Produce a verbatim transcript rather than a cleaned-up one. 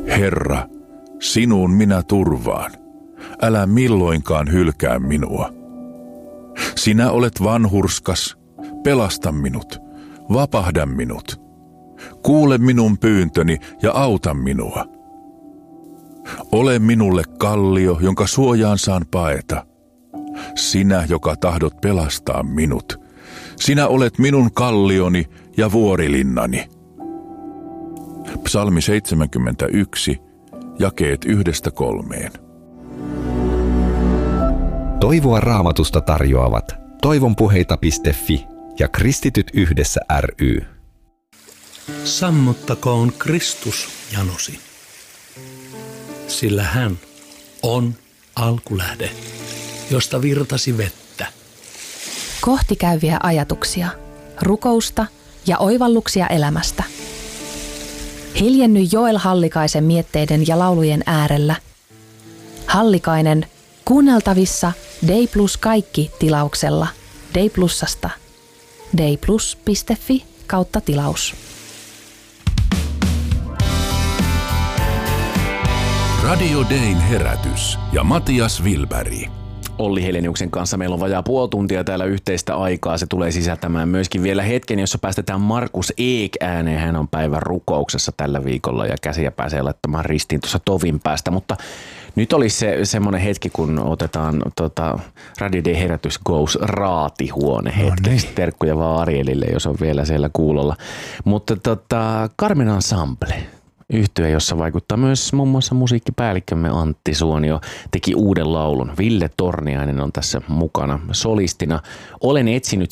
Herra, sinuun minä turvaan. Älä milloinkaan hylkää minua. Sinä olet vanhurskas, pelasta minut, vapahda minut. Kuule minun pyyntöni ja auta minua. Ole minulle kallio, jonka suojaan saan paeta. Sinä, joka tahdot pelastaa minut. Sinä olet minun kallioni ja vuorilinnani. Psalmi seitsemänkymmentäyksi, jakeet yhdestä kolmeen. Toivoa Raamatusta tarjoavat toivonpuheita piste fi ja Kristityt yhdessä ry. Sammuttakoon Kristus janosi, sillä hän on alkulähde, josta virtasi vettä. Kohti käyviä ajatuksia, rukousta ja oivalluksia elämästä. Hiljenny Joel Hallikaisen mietteiden ja laulujen äärellä. Hallikainen kuunneltavissa Dei Plus kaikki tilauksella Dei Plusasta. deiplus piste fi kautta tilaus. Radio Dayn herätys ja Matias Wilberg. Olli Heleniuksen kanssa meillä on vajaa puoli tuntia täällä yhteistä aikaa. Se tulee sisältämään myöskin vielä hetken, jossa päästetään Markus Eek ääneen. Hän on päivän rukouksessa tällä viikolla ja käsiä pääsee laittamaan ristiin tuossa tovin päästä. Mutta nyt olisi se semmoinen hetki, kun otetaan tota, Radio Day herätys goes raatihuone hetkeksi. No niin. Terkkuja vaan Arielille, jos on vielä siellä kuulolla. Mutta tota, Carmen Ensemble. Yhtye, jossa vaikuttaa myös muun muassa musiikkipäällikkömme Antti Suonio, teki uuden laulun. Ville Torniainen on tässä mukana solistina. Olen etsinyt